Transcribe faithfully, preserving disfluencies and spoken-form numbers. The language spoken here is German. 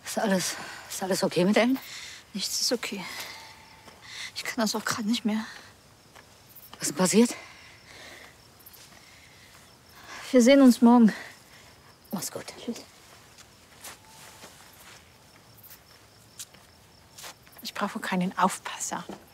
Ist alles, ist alles okay mit Ellen? Nichts ist okay. Ich kann das auch gerade nicht mehr. Was ist passiert? Wir sehen uns morgen. Mach's gut. Tschüss. Ich brauche keinen Aufpasser.